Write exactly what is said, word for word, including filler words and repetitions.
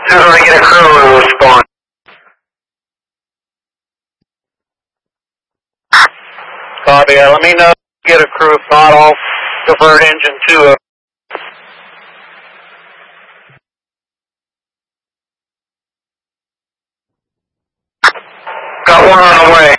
soon as I get a crew, we'll respond. Copy, yeah, let me know if you get a crew. If not, I'll divert engine two of. Got one on the way.